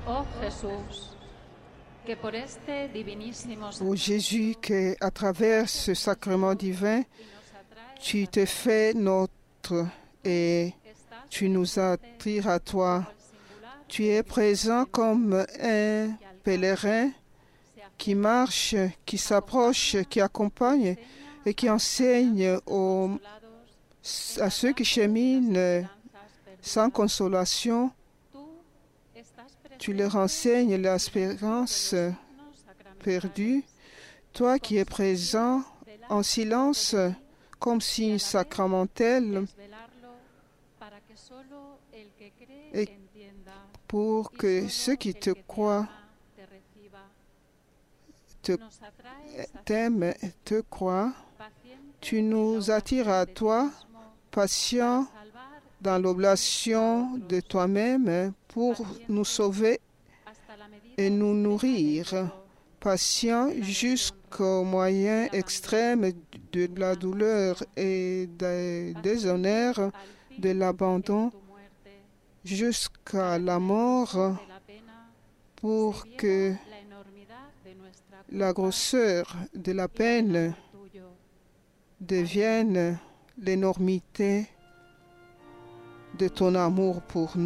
Oh Jesús, que por este divinísimo Ô Jésus, qu'à travers ce sacrement divin, tu te fais notre et tu nous attires à toi. Tu es présent comme un pèlerin qui marche, qui s'approche, qui accompagne et qui enseigne à ceux qui cheminent sans consolation. Tu leur enseignes l'espérance perdue. Toi qui es présent en silence comme signe sacramentel et pour que ceux qui te croient t'aiment, te croient, tu nous attires à toi, patient dans l'oblation de toi-même pour nous sauver et nous nourrir, patient jusqu'au moyen extrême de la douleur et des déshonneurs, de l'abandon, jusqu'à la mort, pour que la grosseur de la peine devienne l'énormité de ton amour pour nous.